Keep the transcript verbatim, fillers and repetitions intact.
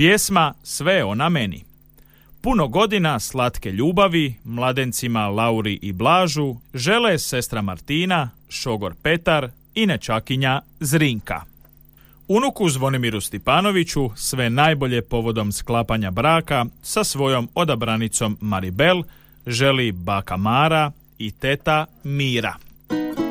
Pjesma Sve ona meni. Puno godina slatke ljubavi mladencima Lauri i Blažu žele sestra Martina, šogor Petar i nečakinja Zrinka. Unuku Zvonimiru Stipanoviću sve najbolje povodom sklapanja braka sa svojom odabranicom Maribel želi baka Mara i teta Mira.